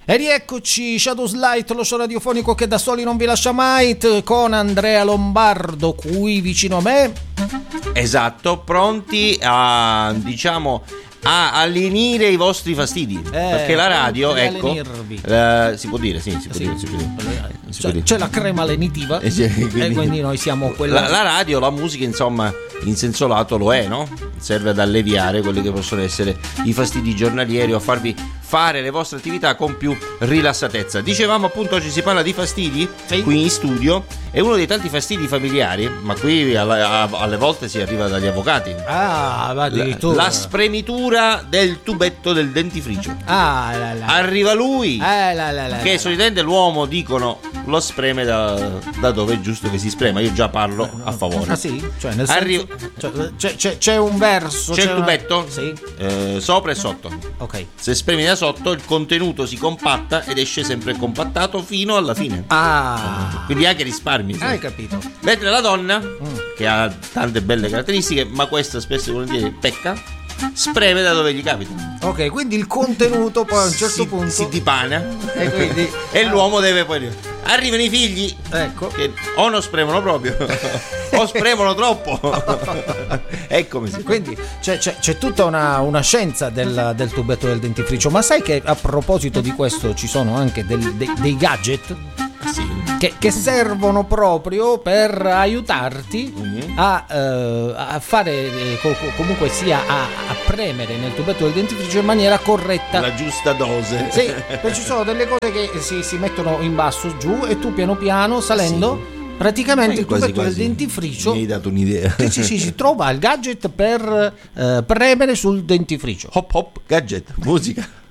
E rieccoci, Shadows Light, lo show radiofonico che da soli non vi lascia mai, con Andrea Lombardo qui vicino a me. Esatto, pronti a, diciamo, a lenire i vostri fastidi, perché la radio, ecco, si può dire, sì, si può dire. C'è la crema lenitiva, quindi noi siamo quella. La radio, la musica, insomma, in senso lato lo è, no? Serve ad alleviare quelli che possono essere i fastidi giornalieri o a farvi fare le vostre attività con più rilassatezza. Dicevamo appunto, oggi si parla di fastidi, sì, qui in studio, è uno dei tanti fastidi familiari, ma qui alle volte si arriva dagli avvocati. La spremitura del tubetto del dentifricio. Arriva lui, che solitamente l'uomo, dicono, lo spreme da dove è giusto che si sprema. Io già parlo a favore. Ah sì? Cioè nel senso, c'è un verso, c'è il tubetto, sì, sopra e sotto. Ok. Se spremi da sotto, il contenuto si compatta ed esce sempre compattato fino alla fine. Quindi anche risparmi. Hai capito? Mentre la donna, che ha tante belle caratteristiche, ma questa spesso e volentieri pecca, spreme da dove gli capita. Ok, quindi il contenuto poi a un certo punto si dipana e quindi e l'uomo deve poi arrivano i figli, ecco, che o non spremono proprio o spremono troppo. Ecco. Quindi c'è tutta una scienza del tubetto del dentifricio. Ma sai che a proposito di questo ci sono anche dei gadget? Sì. Che servono proprio per aiutarti a fare comunque sia a premere nel tubetto del dentifricio in maniera corretta, la giusta dose. Sì, perché ci sono delle cose che si mettono in basso giù e tu piano piano salendo, sì, praticamente il tubetto del dentifricio, mi hai dato un'idea. Si trova il gadget per premere sul dentifricio. Hop hop gadget, musica.